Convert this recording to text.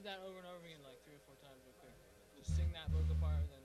do that over and over again, like 3 or 4 times, real quick. Just sing that vocal part, and then